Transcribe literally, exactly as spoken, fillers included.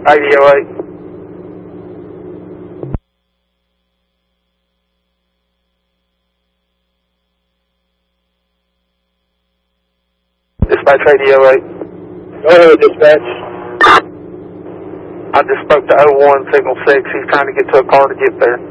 eighty oh eight. Dispatch eighty oh eight. Go ahead, dispatch. I just spoke to oh one, signal six. He's trying to get to a car to get there.